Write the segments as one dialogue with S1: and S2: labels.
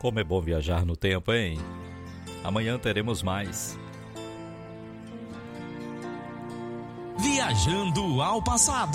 S1: Como é bom viajar no tempo, hein? Amanhã teremos mais.
S2: Viajando ao passado.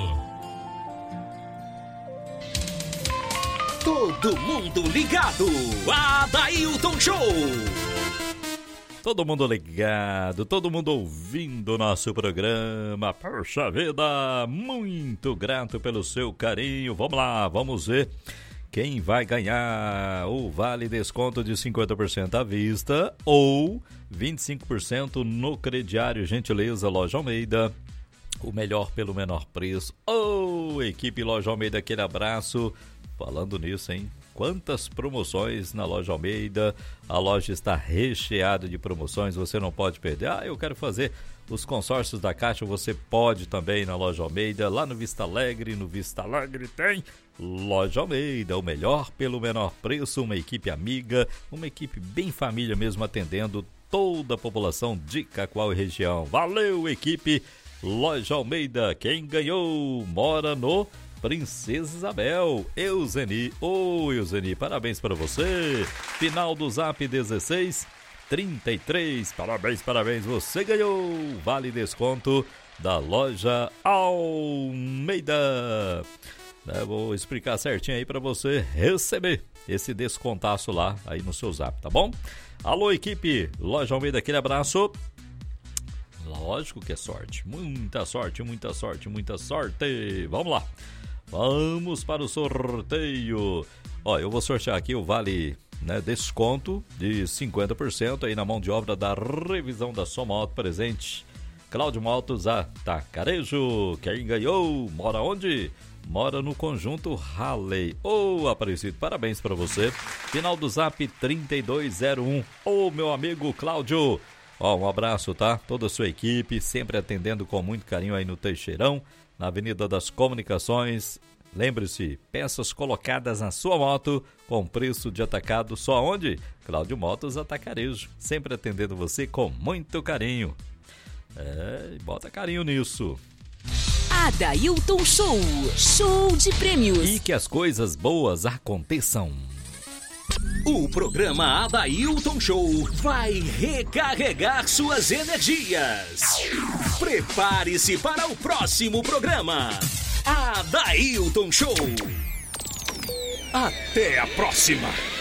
S3: Todo mundo ligado. Adailton Show.
S1: Todo mundo ligado, todo mundo ouvindo o nosso programa. Poxa vida, muito grato pelo seu carinho. Vamos lá, vamos ver quem vai ganhar o vale desconto de 50% à vista ou 25% no crediário. Gentileza, Loja Almeida. O melhor pelo menor preço. Equipe Loja Almeida, aquele abraço. Falando nisso, hein? Quantas promoções na Loja Almeida. A loja está recheada de promoções, você não pode perder. Eu quero fazer os consórcios da Caixa, você pode também na Loja Almeida. Lá no Vista Alegre, tem Loja Almeida, o melhor pelo menor preço. Uma equipe amiga, uma equipe bem família mesmo, atendendo toda a população de Cacoal e região. Valeu, equipe Loja Almeida. Quem ganhou mora no Princesa Isabel, Euseni. Euseni, parabéns para você. Final do Zap 1633. Parabéns, você ganhou vale desconto da Loja Almeida. Vou explicar certinho aí para você receber esse descontaço lá aí no seu Zap, tá bom? Alô, equipe Loja Almeida, aquele abraço. Lógico que é sorte, muita sorte. Vamos lá. Vamos para o sorteio. Eu vou sortear aqui o vale, desconto de 50% aí na mão de obra da revisão da sua moto. Presente Cláudio Motos Atacarejo. Quem ganhou? Mora onde? Mora no Conjunto Halley. Aparecido, parabéns para você. Final do Zap 3201. Meu amigo Cláudio. Um abraço, tá? Toda a sua equipe, sempre atendendo com muito carinho aí no Teixeirão, na Avenida das Comunicações. Lembre-se, peças colocadas na sua moto com preço de atacado só onde? Cláudio Motos Atacarejo, sempre atendendo você com muito carinho. Bota carinho nisso.
S4: Adailton Show, show de prêmios.
S1: E que as coisas boas aconteçam.
S3: O programa Adailton Show vai recarregar suas energias. Prepare-se para o próximo programa. Adailton Show. Até a próxima.